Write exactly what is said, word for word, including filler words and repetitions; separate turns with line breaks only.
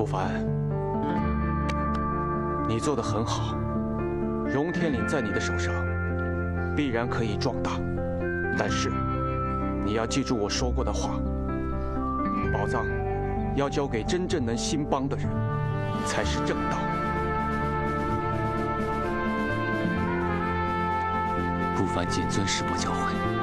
凡，你做得很好，荣天岭在你的手上，必然可以壮大。但是，你要记住我说过的话，宝藏要交给真正能兴邦的人，才是正道。
不凡谨遵师伯教诲。